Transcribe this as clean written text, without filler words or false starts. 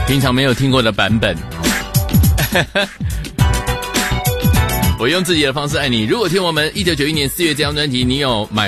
平常没有听过的版本。我用自己的方式爱你。如果听我们1991年4月这张专辑，你有买